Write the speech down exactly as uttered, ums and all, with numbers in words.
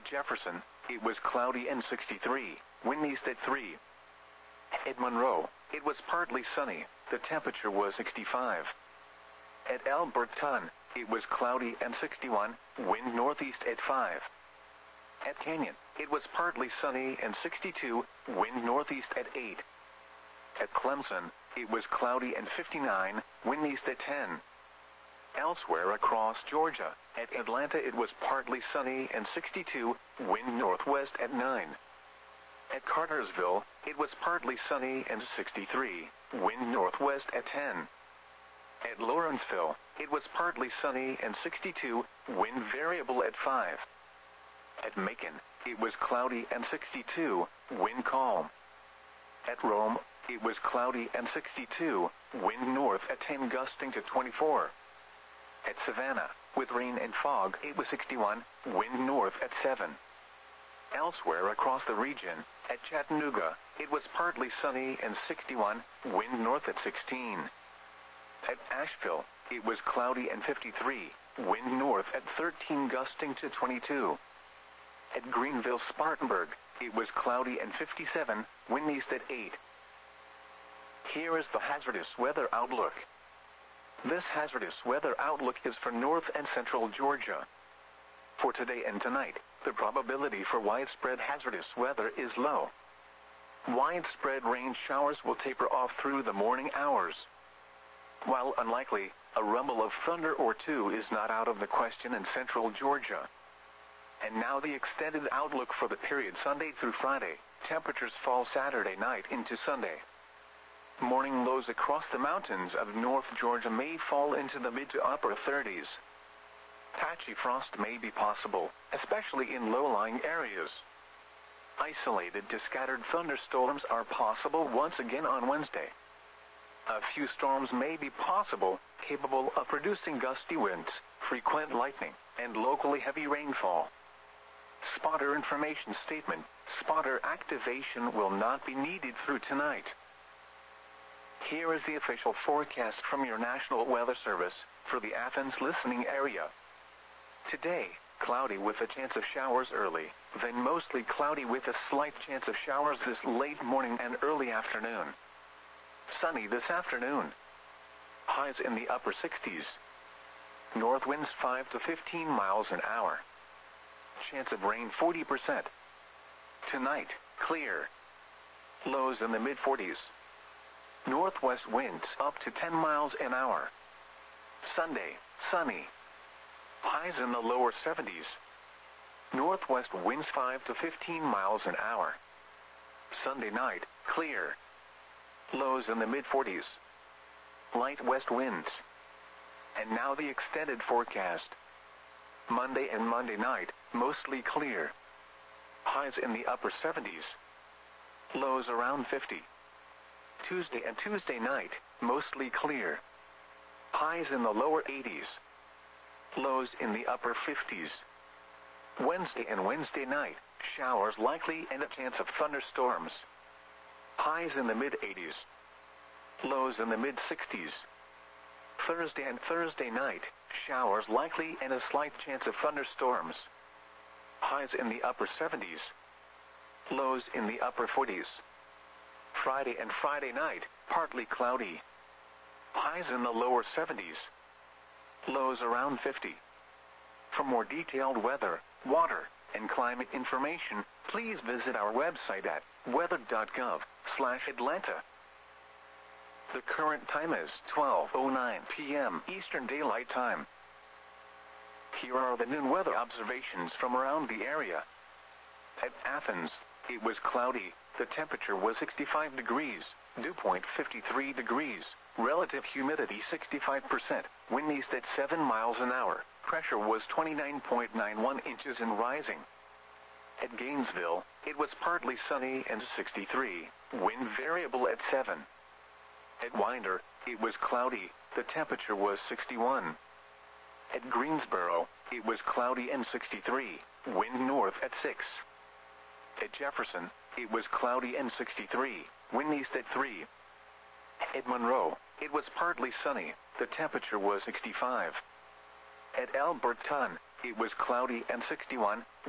At Jefferson, it was cloudy and sixty-three, wind east at three. At Monroe, it was partly sunny, the temperature was sixty-five. At Alberton, it was cloudy and sixty-one, wind northeast at five. At Canyon, it was partly sunny and sixty-two, wind northeast at eight. At Clemson, it was cloudy and fifty-nine, wind east at ten. Elsewhere across Georgia, at Atlanta it was partly sunny and sixty-two, wind northwest at nine. At Cartersville, it was partly sunny and sixty-three, wind northwest at ten. At Lawrenceville, it was partly sunny and sixty-two, wind variable at five. At Macon, it was cloudy and sixty-two, wind calm. At Rome, it was cloudy and sixty-two, wind north at ten gusting to twenty-four. At Savannah, with rain and fog, it was sixty-one, wind north at seven. Elsewhere across the region, at Chattanooga, it was partly sunny and sixty-one, wind north at sixteen. At Asheville, it was cloudy and fifty-three, wind north at thirteen gusting to twenty-two. At Greenville-Spartanburg, it was cloudy and fifty-seven, wind east at eight. Here is the hazardous weather outlook. This hazardous weather outlook is for north and central Georgia. For today and tonight, the probability for widespread hazardous weather is low. Widespread rain showers will taper off through the morning hours. While unlikely, a rumble of thunder or two is not out of the question in central Georgia. And now the extended outlook for the period Sunday through Friday. Temperatures fall Saturday night into Sunday. Morning lows across the mountains of North Georgia may fall into the mid to upper thirties. Patchy frost may be possible, especially in low-lying areas. Isolated to scattered thunderstorms are possible once again on Wednesday. A few storms may be possible, capable of producing gusty winds, frequent lightning, and locally heavy rainfall. Spotter information statement: spotter activation will not be needed through tonight. Here is the official forecast from your National Weather Service for the Athens listening area. Today, cloudy with a chance of showers early, then mostly cloudy with a slight chance of showers this late morning and early afternoon. Sunny this afternoon. Highs in the upper sixties. North winds five to fifteen miles an hour. Chance of rain forty percent. Tonight, clear. Lows in the mid forties. Northwest winds up to ten miles an hour. Sunday, sunny. Highs in the lower seventies. Northwest winds five to fifteen miles an hour. Sunday night, clear. Lows in the mid forties. Light west winds. And now the extended forecast. Monday and Monday night, mostly clear. Highs in the upper seventies. Lows around fifty. Tuesday and Tuesday night, mostly clear. Highs in the lower eighties. Lows in the upper fifties. Wednesday and Wednesday night, showers likely and a chance of thunderstorms. Highs in the mid eighties. Lows in the mid sixties. Thursday and Thursday night, showers likely and a slight chance of thunderstorms. Highs in the upper seventies. Lows in the upper forties. Friday and Friday night, partly cloudy. Highs in the lower seventies. Lows around fifty. For more detailed weather, water, and climate information, please visit our website at weather dot gov slash Atlanta. The current time is twelve oh nine p m Eastern Daylight Time. Here are the noon weather observations from around the area. At Athens, it was cloudy. The temperature was sixty-five degrees, dew point fifty-three degrees, relative humidity sixty-five percent, wind east at seven miles an hour, pressure was twenty-nine point nine one inches and rising. At Gainesville, it was partly sunny and sixty-three, wind variable at seven. At Winder, it was cloudy, the temperature was sixty-one. At Greensboro, it was cloudy and sixty-three, wind north at six. At Jefferson, it was cloudy and sixty-three, wind east at three. At Monroe, it was partly sunny, the temperature was sixty-five. At Alberton, it was cloudy and sixty-one,